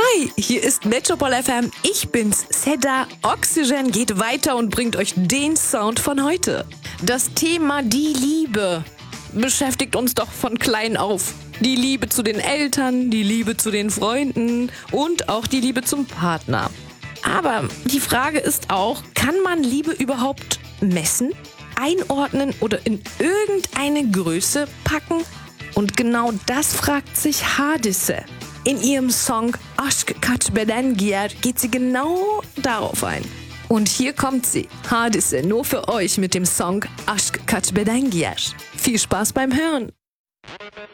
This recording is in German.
Hi, hier ist Metropol FM. Ich bin's, Seda. Oxygen geht weiter und bringt euch den Sound von heute. Das Thema die Liebe beschäftigt uns doch von klein auf. Die Liebe zu den Eltern, die Liebe zu den Freunden und auch die Liebe zum Partner. Aber die Frage ist auch, kann man Liebe überhaupt messen, einordnen oder in irgendeine Größe packen? Und genau das fragt sich Hadise. In ihrem Song Aşk Kaç Beden Giyer geht sie genau darauf ein. Und hier kommt sie, Hadise, nur für euch mit dem Song Aşk Kaç Beden Giyer. Viel Spaß beim Hören!